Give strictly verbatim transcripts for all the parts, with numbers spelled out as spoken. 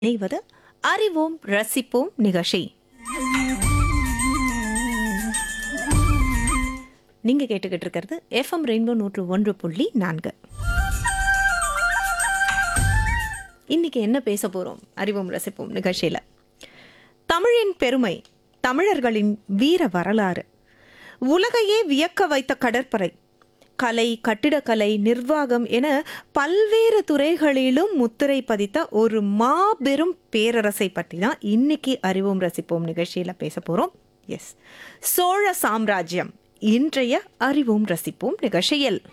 இணைவது அறிவோம் ரசிப்போம் நிகழ்ச்சி. நீங்க கேட்டுக்கிட்டு இருக்கிறது எஃப்எம் ரெயின்போ நூற்று ஒன்று புள்ளி நான்கு. இன்னைக்கு என்ன பேச போறோம் அறிவோம் ரசிப்போம் நிகழ்ச்சியில? தமிழின் பெருமை, தமிழர்களின் வீர வரலாறு, உலகையே வியக்க வைத்த கடற்படை, கலை, கட்டிடக்கலை, நிர்வாகம் என பல்வேறு துறைகளிலும் முத்திரை பதித்த ஒரு மாபெரும் பேரரசை பற்றி தான் இன்னைக்கு அறிவோம் ரசிப்போம் நிகழ்ச்சியில் பேச போகிறோம். எஸ், சோழ சாம்ராஜ்யம் இன்றைய அறிவோம் ரசிப்போம் நிகழ்ச்சியில்.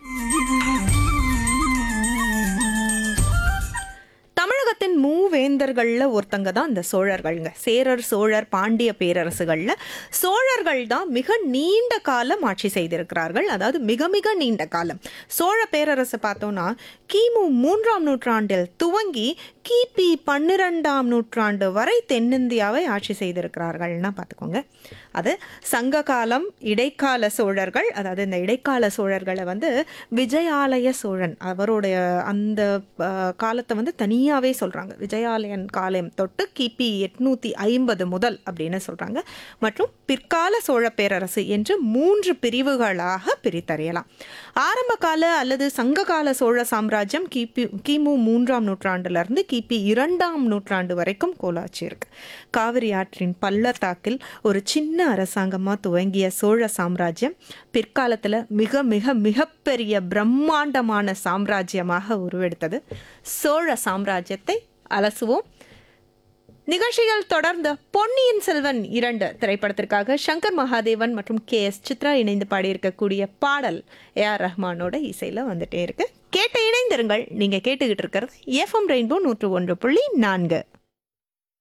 தமிழகத்தின் மூவேந்தர்கள்ல ஒருத்தங்க தான் இந்த சோழர்கள்ங்க. சேரர், சோழர், பாண்டிய பேரரசுகள்ல சோழர்கள் தான் மிக நீண்ட காலம் ஆட்சி செய்திருக்கிறார்கள். அதாவது மிக மிக நீண்ட காலம். சோழ பேரரசு பார்த்தோம்னா கிமு மூன்றாம் நூற்றாண்டில் துவங்கி கிபி பன்னிரெண்டாம் நூற்றாண்டு வரை தென்னிந்தியாவை ஆட்சி செய்திருக்கிறார்கள்னா பார்த்துக்கோங்க. அது சங்க காலம், இடைக்கால சோழர்கள். அதாவது இந்த இடைக்கால சோழர்களை வந்து விஜயாலய சோழன் அவருடைய அந்த காலத்தை வந்து தனியாகவே சொல்கிறாங்க. விஜயாலயன் காலம் தொட்டு கிபி எட்நூற்றி ஐம்பது முதல் அப்படின்னு சொல்கிறாங்க. மற்றும் பிற்கால சோழ பேரரசு என்று மூன்று பிரிவுகளாக பிரித்தறியலாம். ஆரம்ப கால அல்லது சங்ககால சோழ சாம்ராஜ்யம் கிபி கிமு மூன்றாம் நூற்றாண்டுலேருந்து கிபி இரண்டாம் நூற்றாண்டு வரைக்கும் கோலாட்சி இருக்கு. காவிரி ஆற்றின் பள்ளத்தாக்கில் ஒரு சின்ன அரசாங்கமாக துவங்கிய சோழ சாம்ராஜ்யம் பிற்காலத்தில் மிக மிக மிகப்பெரிய பிரம்மாண்டமான சாம்ராஜ்யமாக உருவெடுத்தது. சோழ சாம்ராஜ்யத்தை அலசுவோம். நிகழ்ச்சிகள் தொடர்ந்த பொன்னியின் செல்வன் இரண்டு திரைப்படத்திற்காக சங்கர் மகாதேவன் மற்றும் கே எஸ் சித்ரா இணைந்து பாடியிருக்கக்கூடிய பாடல் ஏ ஆர் ரஹ்மானோட இசையில வந்துட்டே இருக்கு. கேட்டு இணைந்திருங்கள். நீங்க கேட்டுக்கிட்டு இருக்கிறது எஃப்எம் ரெயின்போ நூற்று ஒன்று புள்ளி நான்கு.